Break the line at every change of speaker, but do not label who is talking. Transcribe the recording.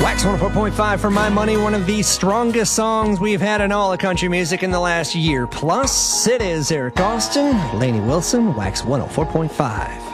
Wax 104.5 for my money, one of the strongest songs we've had in all of country music in the last year. Plus, it is Eric Austin, Lainey Wilson, Wax 104.5.